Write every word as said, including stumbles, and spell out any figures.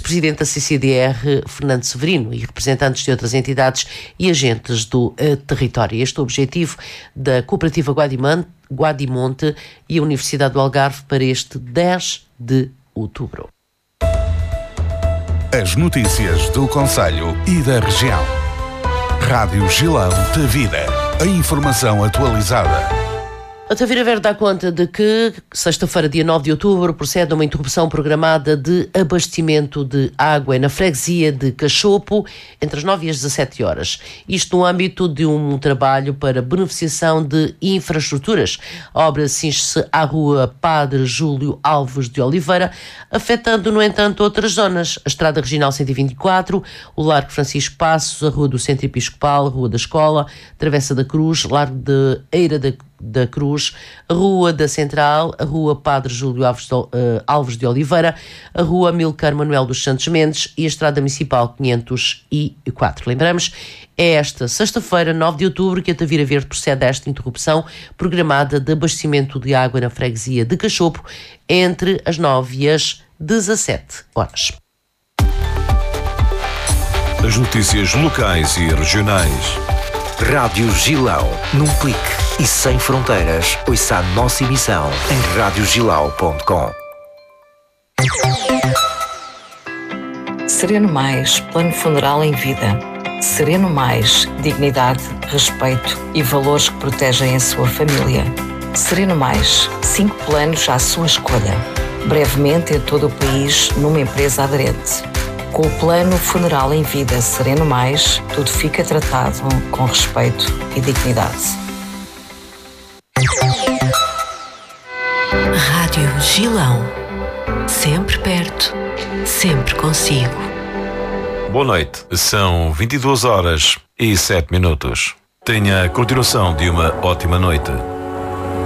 vice-presidente da C C D R, Fernando Severino, e representantes de outras entidades e agentes do uh, território. Este é o objetivo da Cooperativa Guadiman, Guadimonte e a Universidade do Algarve para este dez de outubro. As notícias do concelho e da região. Rádio Gilão da Vida. A informação atualizada. A Tavira Verde dá conta de que, sexta-feira, dia nove de outubro, procede uma interrupção programada de abastecimento de água na freguesia de Cachopo entre as nove e as dezassete horas. Isto no âmbito de um trabalho para beneficiação de infraestruturas. A obra cinge-se à rua Padre Júlio Alves de Oliveira, afetando, no entanto, outras zonas. A Estrada Regional cento e vinte e quatro, o Largo Francisco Passos, a Rua do Centro Episcopal, a Rua da Escola, Travessa da Cruz, Largo de Eira da da Cruz, a Rua da Central, a Rua Padre Júlio Alves de, uh, Alves de Oliveira, a Rua Amilcar Manuel dos Santos Mendes e a Estrada Municipal quinhentos e quatro. Lembramos, é esta sexta-feira, nove de outubro, que a Tavira Verde procede a esta interrupção programada de abastecimento de água na freguesia de Cachopo entre as nove e as dezassete horas. As notícias locais e regionais. Rádio Gilão, num clique e sem fronteiras. Ouça a nossa emissão em rádio gilau ponto com. Sereno Mais, plano funeral em vida. Sereno Mais, dignidade, respeito e valores que protegem a sua família. Sereno Mais, cinco planos à sua escolha. Brevemente em todo o país, numa empresa aderente. Com o plano funeral em vida Sereno Mais, tudo fica tratado com respeito e dignidade. Rádio Gilão. Sempre perto, sempre consigo. Boa noite. São vinte e duas horas e sete minutos. Tenha a continuação de uma ótima noite.